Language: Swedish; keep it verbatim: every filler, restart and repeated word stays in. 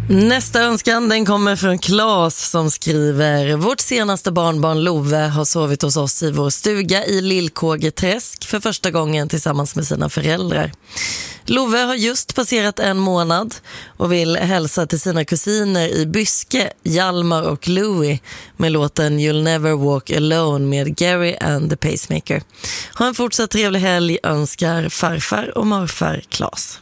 Nästa önskan den kommer från Claes som skriver: Vårt senaste barnbarn Love har sovit hos oss i vår stuga i Lillkågeträsk för första gången tillsammans med sina föräldrar. Love har just passerat en månad och vill hälsa till sina kusiner i Byske, Hjalmar och Louie med låten You'll Never Walk Alone med Gary and the Pacemaker. Ha en fortsatt trevlig helg önskar farfar och morfar Claes.